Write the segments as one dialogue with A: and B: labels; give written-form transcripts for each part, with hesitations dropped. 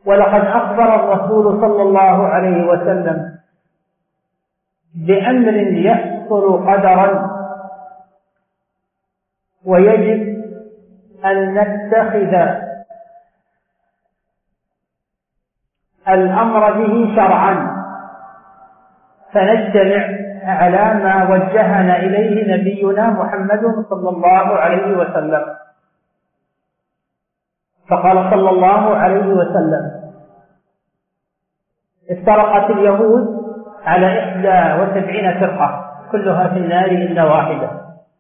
A: ولقد أخبر الرسول صلى الله عليه وسلم بأمر يحصل قدرا، ويجب أن نتخذ الأمر به شرعا، فنجتمع على ما وجهنا إليه نبينا محمد صلى الله عليه وسلم. فقال صلى الله عليه وسلم: افترقت اليهود على 71 فرقة كلها في النار إلا واحدة،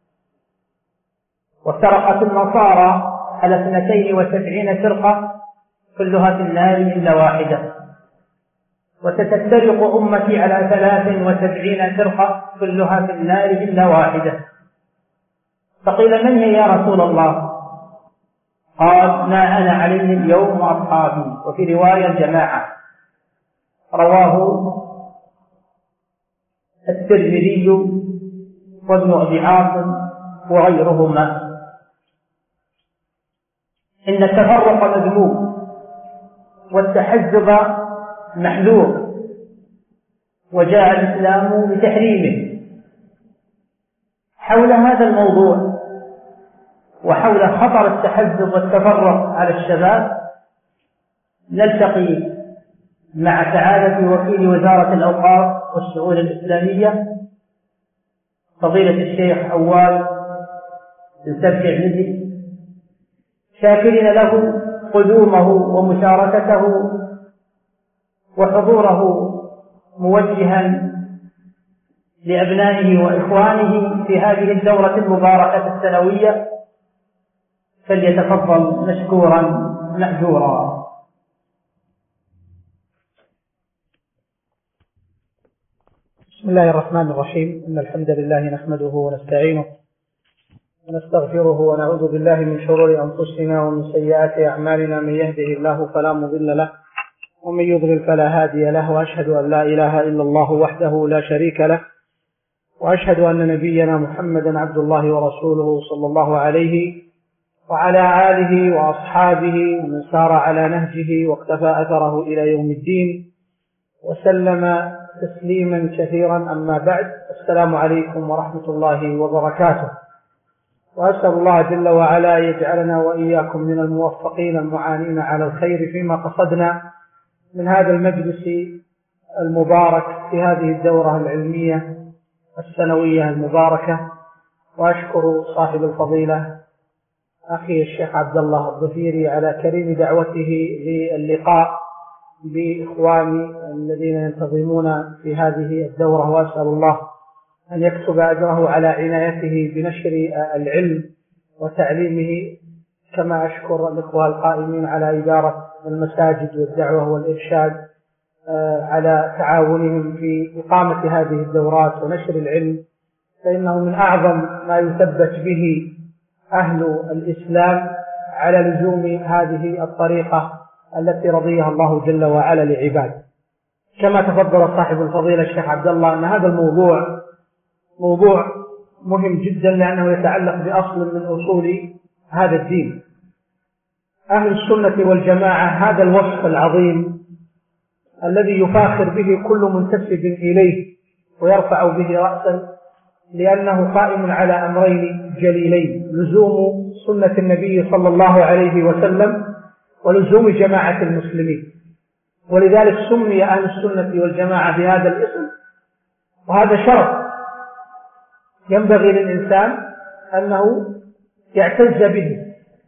A: وافترقت النصارى على 72 فرقة كلها في النار إلا واحدة، وستفترق أمتي على 73 فرقة كلها في النار إلا واحدة. فقيل: من هي يا رسول الله؟ قال: ما أنا عليه اليوم وأصحابي، وفي رواية الجماعة. رواه الترمذي وابن أبي عاصم وغيرهما. إن التفرق مذموم، والتحزب محذور، وجاء الإسلام بتحريمه. حول هذا الموضوع وحول خطر التحزب والتفرق على الشباب نلتقي مع سعادة وكيل وزارة الأوقاف والشؤون الإسلامية فضيلة الشيخ عواد بن سبع نجي، شاكرين له قدومه ومشاركته وحضوره، موجها لأبنائه وإخوانه في هذه الدورة المباركة السنوية، فليتفضل مشكورا مأجورا.
B: بسم الله الرحمن الرحيم. إن الحمد لله نحمده ونستعينه ونستغفره ونعوذ بالله من شرور أنفسنا ومن سيئات أعمالنا. من يهده الله فلا مضل له ومن يضلل فلا هادي له، وأشهد أن لا إله إلا الله وحده لا شريك له، وأشهد أن نبينا محمدا عبد الله ورسوله صلى الله عليه وعلى آله وأصحابه ومن سار على نهجه واقتفى أثره إلى يوم الدين وسلم تسليما كثيرا. أما بعد، السلام عليكم ورحمة الله وبركاته. وأسأل الله جل وعلا يجعلنا وإياكم من الموفقين المعانين على الخير فيما قصدنا من هذا المجلس المبارك في هذه الدورة العلمية السنوية المباركة. وأشكر صاحب الفضيلة أخي الشيخ عبد الله الظفيري على كريم دعوته للقاء بإخواني الذين ينتظمون في هذه الدورة، وأسأل الله أن يكتب أجره على عنايته بنشر العلم وتعليمه، كما أشكر الإخوة القائمين على إدارة المساجد والدعوة والإرشاد على تعاونهم في إقامة هذه الدورات ونشر العلم، فإنه من أعظم ما يثبت به أهل الإسلام على لزوم هذه الطريقة التي رضيها الله جل وعلا لعباده. كما تفضل صاحب الفضيلة الشيخ عبد الله أن هذا الموضوع موضوع مهم جدا، لأنه يتعلق بأصل من أصول هذا الدين. أهل السنة والجماعة هذا الوصف العظيم الذي يفاخر به كل منتسب إليه ويرفع به رأسا، لأنه قائم على أمرين جليلين: لزوم سنة النبي صلى الله عليه وسلم ولزوم جماعة المسلمين. ولذلك سمي أهل السنة والجماعة بهذا الاسم، وهذا شرف ينبغي للإنسان أنه يعتز به.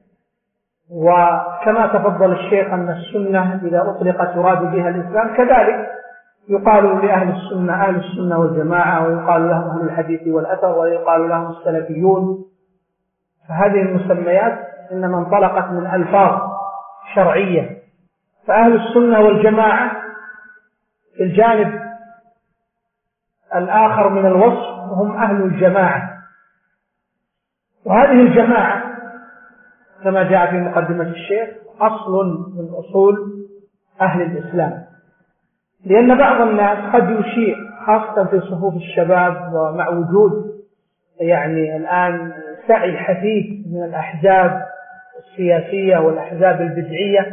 B: وكما تفضل الشيخ أن السنة إذا أطلقت يراد بها الإسلام، كذلك يقال لأهل السنة أهل السنة والجماعة، ويقال لهم أهل الحديث والأثر، ويقال لهم السلفيون. فهذه المسميات إنما انطلقت من ألفاظ شرعية. فأهل السنة والجماعة في الجانب الآخر من الوصف هم أهل الجماعة، وهذه الجماعة كما جاء في مقدمة الشيخ أصل من أصول أهل الإسلام. لأن بعض الناس قد يشيع خاصة في صفوف الشباب، ومع وجود يعني الآن سعي حثيث من الأحزاب السياسية والأحزاب البدعية